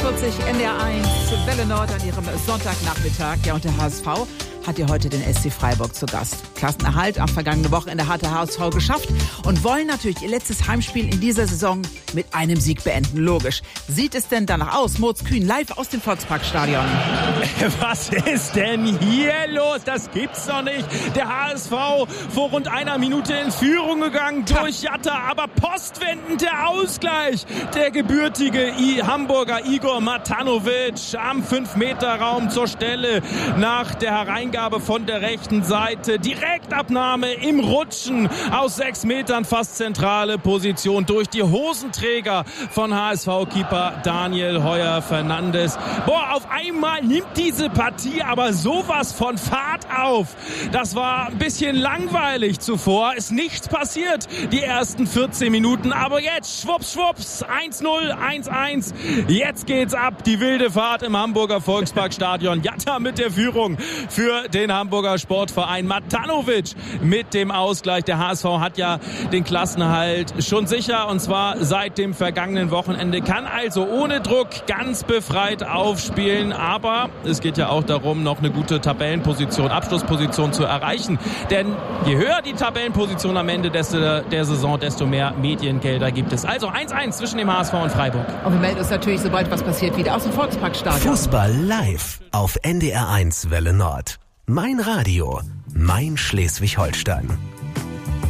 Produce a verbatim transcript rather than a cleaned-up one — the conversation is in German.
vierzig N D R eins, Welle Nord an ihrem Sonntagnachmittag. Ja, und der H S V hat ja heute den S C Freiburg zu Gast. Klassenerhalt am vergangenen Wochenende hat der H S V geschafft und wollen natürlich ihr letztes Heimspiel in dieser Saison mit einem Sieg beenden. Logisch. Sieht es denn danach aus? Moritz Kühn live aus dem Volksparkstadion. Was ist denn hier los? Das gibt's doch nicht. Der H S V vor rund einer Minute in Führung gegangen durch Jatta, aber postwendend der Ausgleich. Der gebürtige I- Hamburger Igor Matanovic am fünf Meter Raum zur Stelle nach der Hereingabe von der rechten Seite. Direktabnahme im Rutschen aus sechs Metern, fast zentrale Position durch die Hosenträger von H S V-Keeper Daniel Heuer-Fernandes. Boah, auf einmal nimmt diese Partie aber sowas von Fahrt auf. Das war ein bisschen langweilig zuvor. Ist nichts passiert die ersten vierzehn Minuten. Aber jetzt schwupps, schwupps, eins null, eins eins. Jetzt geht's ab. Die wilde Fahrt im Hamburger Volksparkstadion. Jatta mit der Führung für den Hamburger Sportverein. Matanovic mit dem Ausgleich. Der H S V hat ja den Klassenerhalt schon sicher, und zwar seit dem vergangenen Wochenende. Kann also ohne Druck ganz befreit aufspielen. Aber es geht ja auch darum, noch eine gute Tabellenposition, Abschlussposition zu erreichen. Denn je höher die Tabellenposition am Ende des, der Saison, desto mehr Mediengelder gibt es. Also eins eins zwischen dem H S V und Freiburg. Und wir melden uns natürlich, sobald was passiert, wieder aus dem Volksparkstadion. Fußball live auf N D R eins Welle Nord. Mein Radio, mein Schleswig-Holstein.